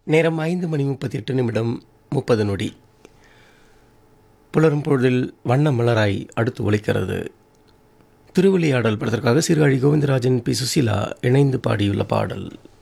நேரம் 5:38:30 புலரும் பொழுதில் வண்ண மலராய் அடுத்து ஒலிக்கிறது. திருவிளையாடல் படத்திற்காக சீர்காழி கோவிந்தராஜன், பி. சுசீலா இணைந்து பாடியுள்ள பாடல்.